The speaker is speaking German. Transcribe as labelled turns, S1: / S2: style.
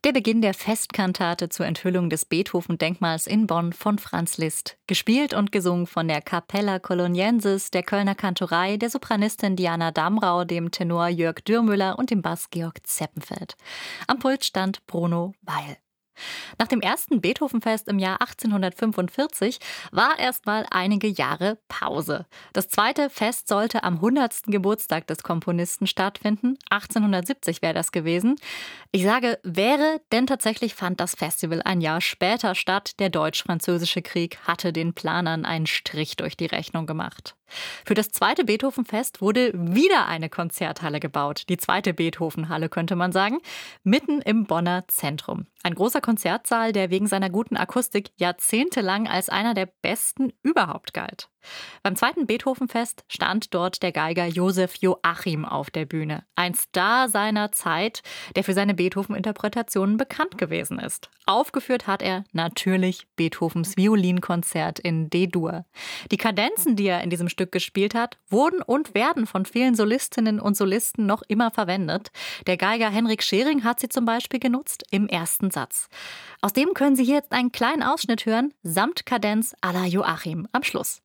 S1: Der Beginn der Festkantate zur Enthüllung des Beethoven-Denkmals in Bonn von Franz Liszt. Gespielt und gesungen von der Capella Coloniensis, der Kölner Kantorei, der Sopranistin Diana Damrau, dem Tenor Jörg Dürmüller und dem Bass Georg Zeppenfeld. Am Pult stand Bruno Weil. Nach dem ersten Beethovenfest im Jahr 1845 war erstmal einige Jahre Pause. Das zweite Fest sollte am 100. Geburtstag des Komponisten stattfinden. 1870 wäre das gewesen. Ich sage wäre, denn tatsächlich fand das Festival ein Jahr später statt. Der Deutsch-Französische Krieg hatte den Planern einen Strich durch die Rechnung gemacht. Für das zweite Beethovenfest wurde wieder eine Konzerthalle gebaut. Die zweite Beethovenhalle, könnte man sagen, mitten im Bonner Zentrum. Ein großer Konzertsaal, der wegen seiner guten Akustik jahrzehntelang als einer der besten überhaupt galt. Beim zweiten Beethovenfest stand dort der Geiger Josef Joachim auf der Bühne. Ein Star seiner Zeit, der für seine Beethoven-Interpretationen bekannt gewesen ist. Aufgeführt hat er natürlich Beethovens Violinkonzert in D-Dur. Die Kadenzen, die er in diesem Stück gespielt hat, wurden und werden von vielen Solistinnen und Solisten noch immer verwendet. Der Geiger Henrik Schering hat sie zum Beispiel genutzt im ersten Satz. Aus dem können Sie hier jetzt einen kleinen Ausschnitt hören, samt Kadenz à la Joachim am Schluss.